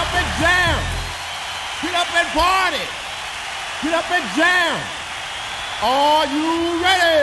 up and jam. Get up and party. Get up and jam. Are you ready?